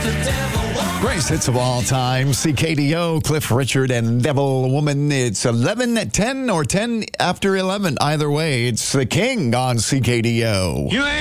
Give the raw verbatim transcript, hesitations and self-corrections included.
Greatest hits of all time. C K D O, Cliff Richard, and Devil Woman. It's eleven at ten or ten after eleven. Either way, it's the King on C K D O. You ain't